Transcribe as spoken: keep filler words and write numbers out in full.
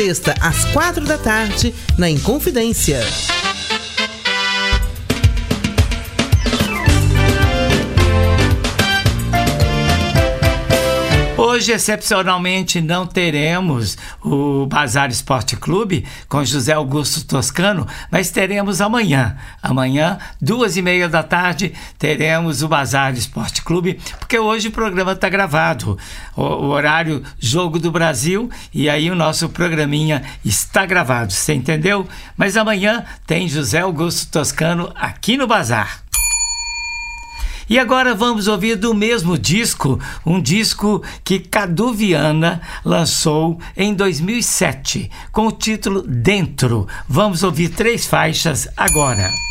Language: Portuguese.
Sexta, às quatro da tarde, na Inconfidência. Hoje, excepcionalmente, não teremos o Bazar Esporte Clube com José Augusto Toscano, mas teremos amanhã. Amanhã, duas e meia da tarde, teremos o Bazar Esporte Clube, porque hoje o programa está gravado. O, o horário Jogo do Brasil, e aí o nosso programinha está gravado, você entendeu? Mas amanhã tem José Augusto Toscano aqui no Bazar. E agora vamos ouvir do mesmo disco, um disco que Cadu Viana lançou em dois mil e sete, com o título Dentro. Vamos ouvir três faixas agora.